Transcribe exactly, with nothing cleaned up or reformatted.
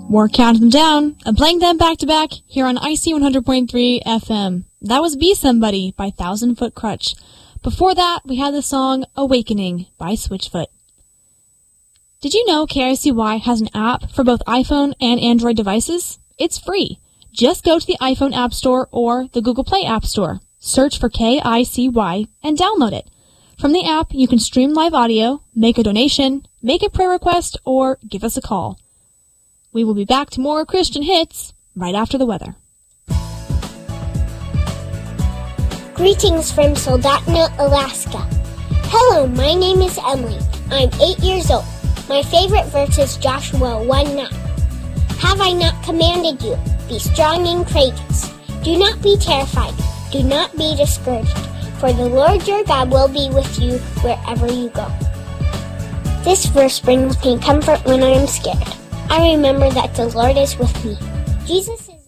We're counting them down and playing them back-to-back here on I C one hundred point three F M. That was Be Somebody by Thousand Foot Crutch. Before that, we had the song Awakening by Switchfoot. Did you know K I C Y has an app for both iPhone and Android devices? It's free. Just go to the iPhone App Store or the Google Play App Store. Search for K I C Y and download it. From the app, you can stream live audio, make a donation, make a prayer request, or give us a call. We will be back to more Christian hits right after the weather. Greetings from Soldotna, Alaska. Hello, my name is Emily. I'm eight years old. My favorite verse is Joshua one nine. Have I not commanded you? Be strong and courageous. Do not be terrified. Do not be discouraged. For the Lord your God will be with you wherever you go. This verse brings me comfort when I am scared. I remember that the Lord is with me. Jesus is